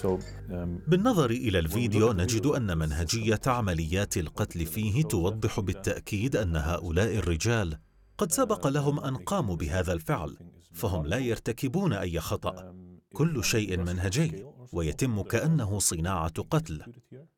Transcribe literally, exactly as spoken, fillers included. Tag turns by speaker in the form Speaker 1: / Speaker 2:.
Speaker 1: بالنظر إلى الفيديو نجد أن منهجية عمليات القتل فيه توضح بالتأكيد أن هؤلاء الرجال قد سبق لهم أن قاموا بهذا الفعل، فهم لا يرتكبون أي خطأ. كل شيء منهجي ويتم كأنه صناعة قتل.